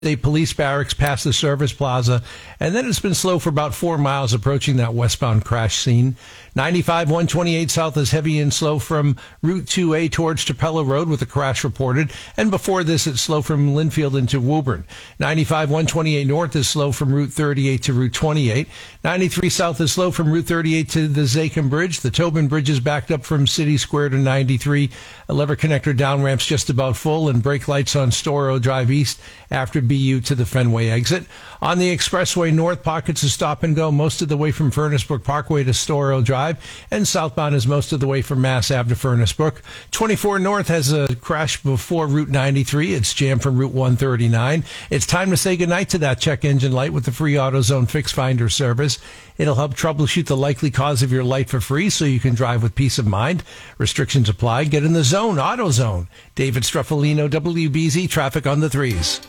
a police barracks past the service plaza, and then it's been slow for about 4 miles approaching that westbound crash scene. 95-128 south is heavy and slow from Route 2A towards Tupelo Road with a crash reported, and before this it's slow from Linfield into Woburn. 95-128 north is slow from Route 38 to Route 28. 93 south is slow from Route 38 to the Zakim Bridge. The Tobin Bridge is backed up from City Square to 93. A lever connector down ramp's just about full, and brake lights on Storrow Drive East after BU to the Fenway exit. On the expressway north, pockets of stop and go most of the way from Furnace Brook Parkway to Storrow Drive, and southbound is most of the way from Mass Ave to Furnace Brook. 24 north has a crash before Route 93. It's jammed from Route 139. It's time to say goodnight to that check engine light with the free AutoZone Fix Finder service. It'll help troubleshoot the likely cause of your light for free so you can drive with peace of mind. Restrictions apply. Get in the zone. AutoZone. David Struffolino, WBZ Traffic on the 3s.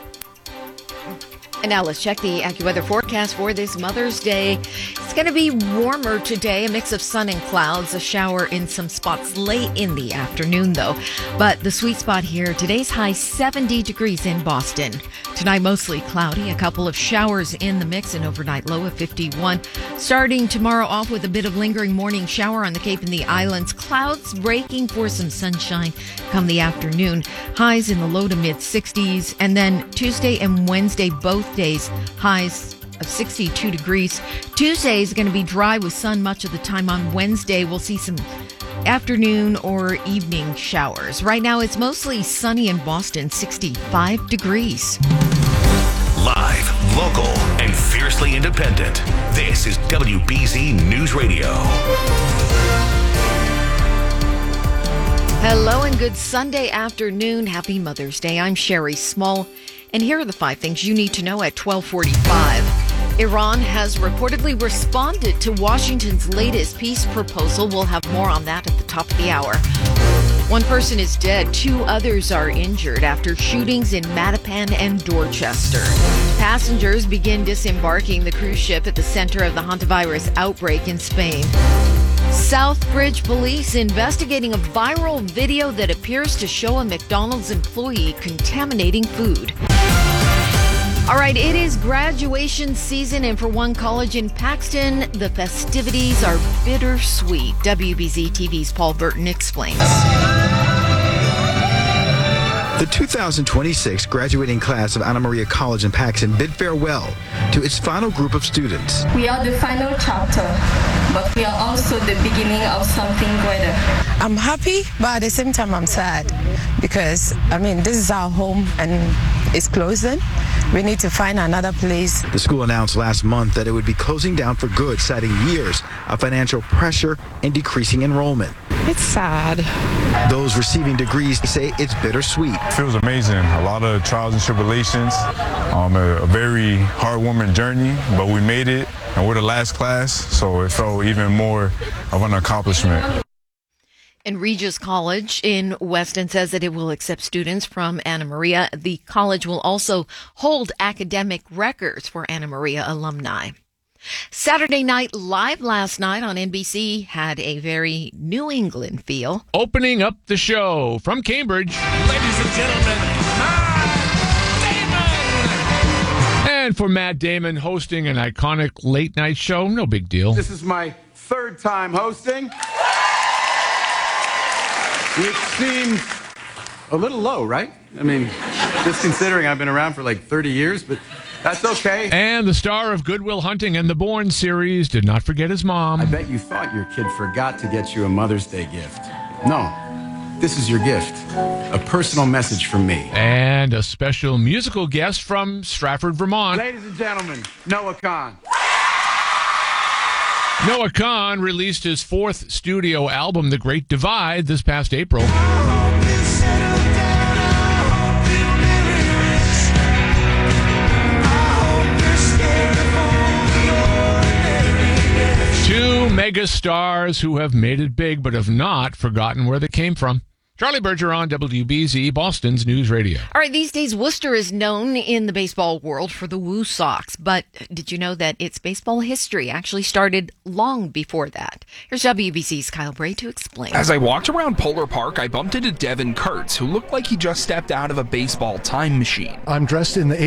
And now let's check the AccuWeather forecast for this Mother's Day. It's going to be warmer today, a mix of sun and clouds, a shower in some spots late in the afternoon, though. But the sweet spot here, today's high 70 degrees in Boston. Tonight, mostly cloudy, a couple of showers in the mix, an overnight low of 51. Starting tomorrow off with a bit of lingering morning shower on the Cape and the Islands. Clouds breaking for some sunshine come the afternoon. Highs in the low to mid 60s. And then Tuesday and Wednesday, both days, highs of 62 degrees. Tuesday is going to be dry with sun much of the time. On Wednesday, we'll see some afternoon or evening showers. Right now, it's mostly sunny in Boston, 65 degrees. Live, local, and fiercely independent. This is WBZ News Radio. Hello and good Sunday afternoon. Happy Mother's Day. I'm Sherry Small. And here are the 5 things you need to know at 12:45. Iran has reportedly responded to Washington's latest peace proposal. We'll have more on that at the top of the hour. 1 person is dead. 2 others are injured after shootings in Mattapan and Dorchester. Passengers begin disembarking the cruise ship at the center of the hantavirus outbreak in Spain. Southbridge police investigating a viral video that appears to show a McDonald's employee contaminating food. All right, it is graduation season, and for one college in Paxton, the festivities are bittersweet. WBZ TV's Paul Burton explains. The 2026 graduating class of Anna Maria College in Paxton bid farewell to its final group of students. We are the final chapter, but we are also the beginning of something greater. I'm happy, but at the same time I'm sad because, this is our home and it's closing. We need to find another place. The school announced last month that it would be closing down for good, citing years of financial pressure and decreasing enrollment. It's sad. Those receiving degrees say it's bittersweet. It feels amazing. A lot of trials and tribulations, a very heartwarming journey, but we made it, and we're the last class, so it felt even more of an accomplishment. And Regis College in Weston says that it will accept students from Anna Maria. The college will also hold academic records for Anna Maria alumni. Saturday Night Live last night on NBC had a very New England feel. Opening up the show from Cambridge, ladies and gentlemen, Matt Damon! And for Matt Damon hosting an iconic late night show, no big deal. This is my 3rd time hosting, which seems a little low, right? Just considering I've been around for like 30 years, but that's okay. And the star of Good Will Hunting and the Bourne series did not forget his mom. I bet you thought your kid forgot to get you a Mother's Day gift. No, this is your gift. A personal message from me. And a special musical guest from Stratford, Vermont. Ladies and gentlemen, Noah Kahan. Noah Kahan released his 4th studio album, The Great Divide, this past April. 2 mega stars who have made it big but have not forgotten where they came from. Charlie Bergeron, WBZ, Boston's News Radio. All right, these days, Worcester is known in the baseball world for the Woo Sox, but did you know that its baseball history actually started long before that? Here's WBZ's Kyle Bray to explain. As I walked around Polar Park, I bumped into Devin Kurtz, who looked like he just stepped out of a baseball time machine. I'm dressed in the